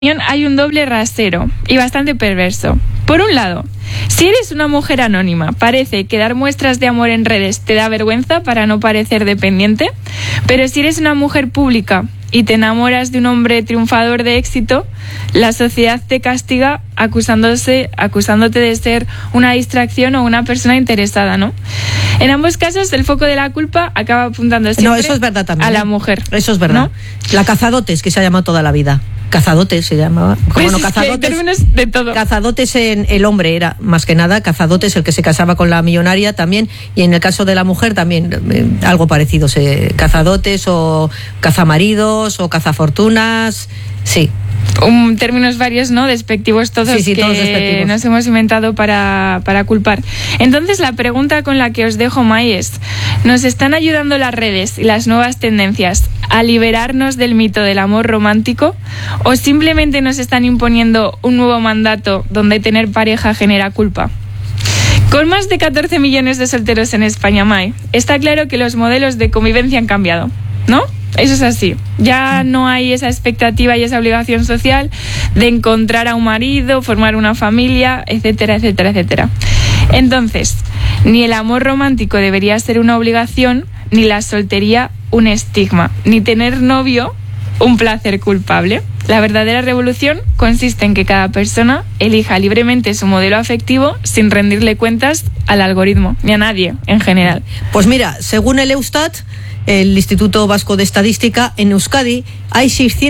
hay un doble rasero y bastante perverso. Por un lado, si eres una mujer anónima, parece que dar muestras de amor en redes te da vergüenza para no parecer dependiente, pero si eres una mujer pública y te enamoras de un hombre triunfador de éxito, la sociedad te castiga acusándote de ser una distracción o una persona interesada, ¿no? En ambos casos, el foco de la culpa acaba apuntando siempre eso es verdad también, a la mujer. Eso es verdad. ¿No? La cazadotes, que se ha llamado toda la vida. Cazadotes se llamaba. Pues Bueno, cazadotes, hay términos de todo. Cazadotes en el hombre era más que nada, cazadotes el que se casaba con la millonaria también, y en el caso de la mujer también algo parecido, cazadotes o cazamaridos o cazafortunas, sí. Términos varios, ¿no? Despectivos todos, sí, que todos despectivos. Nos hemos inventado para culpar. Entonces, la pregunta con la que os dejo, Mai, es: ¿nos están ayudando las redes y las nuevas tendencias a liberarnos del mito del amor romántico, o simplemente nos están imponiendo un nuevo mandato donde tener pareja genera culpa? Con más de 14 millones de solteros en España, Mai, está claro que los modelos de convivencia han cambiado, ¿no? Eso es así. Ya no hay esa expectativa y esa obligación social de encontrar a un marido, formar una familia, etcétera, etcétera, etcétera. Entonces, ni el amor romántico debería ser una obligación, ni la soltería un estigma, ni tener novio un placer culpable. La verdadera revolución consiste en que cada persona elija libremente su modelo afectivo sin rendirle cuentas al algoritmo, ni a nadie en general. Pues mira, según el Eustat, el Instituto Vasco de Estadística, en Euskadi hay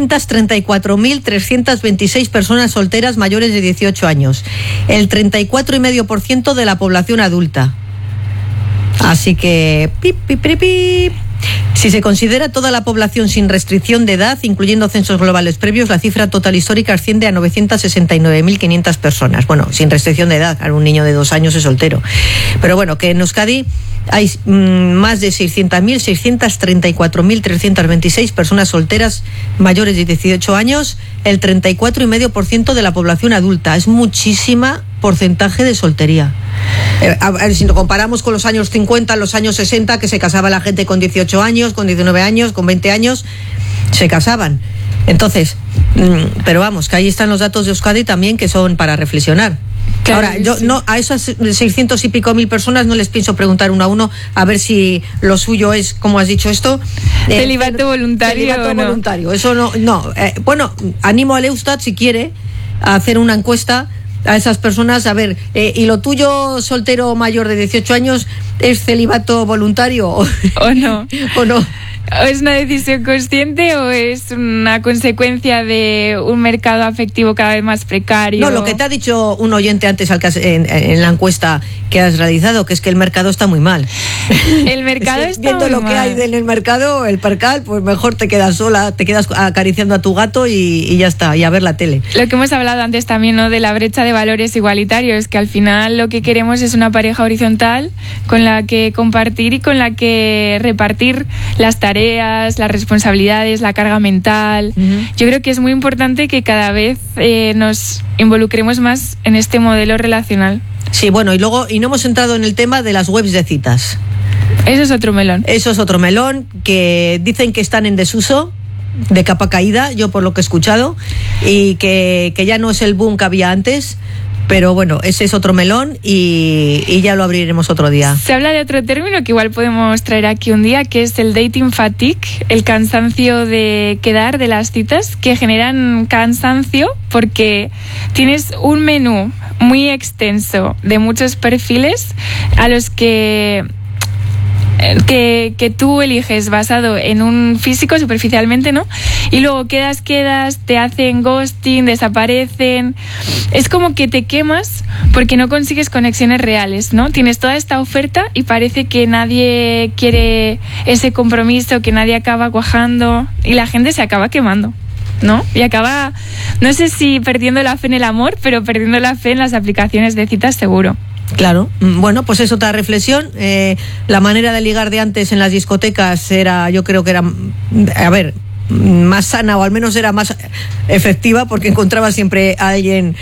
634.326 personas solteras mayores de 18 años, el 34,5% de la población adulta. Así que, si se considera toda la población sin restricción de edad, incluyendo censos globales previos, la cifra total histórica asciende a 969.500 personas. Bueno, sin restricción de edad, claro, un niño de 2 años es soltero. Pero bueno, que en Euskadi hay más de 634.326 personas solteras mayores de 18 años, el 34,5% de la población adulta. Es muchísima porcentaje de soltería. A ver, si lo comparamos con los años 50, los años 60, que se casaba la gente con 18 años, con 19 años, con 20 años, se casaban. Entonces, pero vamos, que ahí están los datos de Euskadi también, que son para reflexionar. Claro, ahora, yo sí. no, a esas 600 y pico mil personas no les pienso preguntar uno a uno a ver si lo suyo es, como has dicho esto, celibato voluntario. Celibato no. voluntario. Eso no. Bueno, animo al Eustat, si quiere, a hacer una encuesta a esas personas, a ver, ¿y lo tuyo, soltero mayor de 18 años, es celibato voluntario o no? ¿O no? ¿Es una decisión consciente o es una consecuencia de un mercado afectivo cada vez más precario? No, lo que te ha dicho un oyente antes en la encuesta que has realizado, que es que el mercado está muy mal. El mercado está viendo muy lo mal. que hay en el mercado, el percal, pues mejor te quedas sola, te quedas acariciando a tu gato y ya está, y a ver la tele. Lo que hemos hablado antes también, ¿no?, de la brecha de valores igualitarios, que al final lo que queremos es una pareja horizontal con la que compartir y con la que repartir las tareas, las responsabilidades, la carga mental. Yo creo que es muy importante que cada vez nos involucremos más en este modelo relacional. Sí, bueno, y no hemos entrado en el tema de las webs de citas. Eso es otro melón. Eso es otro melón, que dicen que están en desuso, de capa caída, yo por lo que he escuchado, y que ya no es el boom que había antes. Pero bueno, ese es otro melón y ya lo abriremos otro día. Se habla de otro término que igual podemos traer aquí un día, que es el dating fatigue, el cansancio de quedar, de las citas, que generan cansancio porque tienes un menú muy extenso de muchos perfiles a los que tú eliges basado en un físico superficialmente, ¿no? Y luego quedas, te hacen ghosting, desaparecen. Es como que te quemas porque no consigues conexiones reales, ¿no? Tienes toda esta oferta y parece que nadie quiere ese compromiso, que nadie acaba cuajando y la gente se acaba quemando, ¿no? Y acaba, no sé si perdiendo la fe en el amor, pero perdiendo la fe en las aplicaciones de citas seguro. Claro, bueno, pues es otra reflexión. La manera de ligar de antes en las discotecas yo creo que era, más sana, o al menos era más efectiva, porque encontrabas siempre a alguien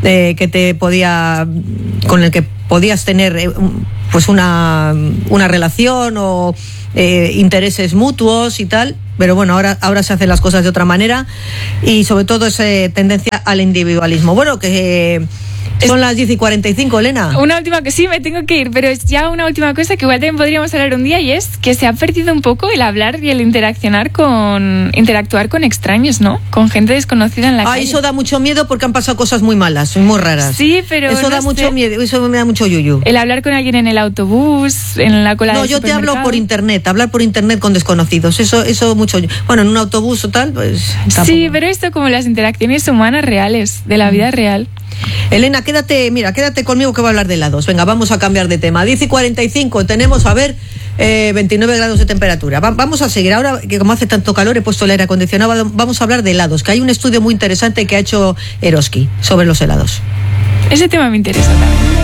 con el que podías tener pues una relación o intereses mutuos y tal. pero bueno, ahora se hacen las cosas de otra manera y sobre todo es tendencia al individualismo. Bueno, que son las 10:45, Elena. Una última que sí, me tengo que ir, pero es ya una última cosa que igual también podríamos hablar un día, y es que se ha perdido un poco el hablar y el interactuar con extraños, ¿no? Con gente desconocida en la calle. Eso da mucho miedo porque han pasado cosas muy malas, muy raras. Sí, pero eso da mucho miedo, eso me da mucho yuyu. El hablar con alguien en el autobús, en la cola del supermercado. No, yo te hablo por internet, hablar por internet con desconocidos, eso mucho. Bueno, en un autobús o tal, pues tampoco. Sí, pero esto como las interacciones humanas reales, de la vida real. Elena, quédate conmigo que voy a hablar de helados. Venga, vamos a cambiar de tema. 10:45, tenemos, 29 grados de temperatura. Vamos a seguir. Ahora que como hace tanto calor, he puesto el aire acondicionado, vamos a hablar de helados, que hay un estudio muy interesante que ha hecho Eroski sobre los helados. Ese tema me interesa también.